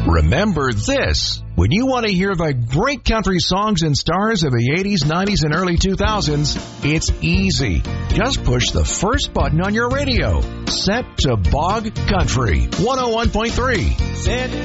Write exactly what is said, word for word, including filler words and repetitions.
Remember this. When you want to hear the great country songs and stars of the eighties, nineties, and early two thousands, it's easy. Just push the first button on your radio. Set to Bog Country one oh one point three. Set